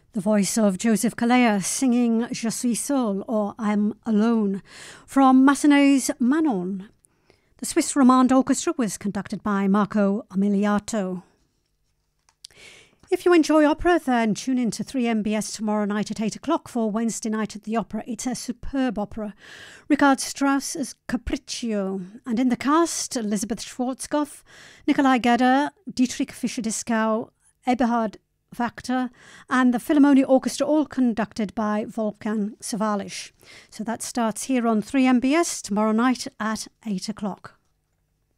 The voice of Joseph Calleja singing Je suis seul, or I'm alone, from Massenet's Manon. The Swiss Romande Orchestra was conducted by Marco Amiliato. If you enjoy opera, then tune in to 3MBS tomorrow night at 8 o'clock for Wednesday Night at the Opera. It's a superb opera. Richard Strauss as Capriccio. And in the cast, Elisabeth Schwarzkopf, Nikolai Gedda, Dietrich Fischer-Dieskau, Eberhard Wachter, and the Philharmonia Orchestra, all conducted by Wolfgang Sawallisch. So that starts here on 3MBS tomorrow night at 8 o'clock.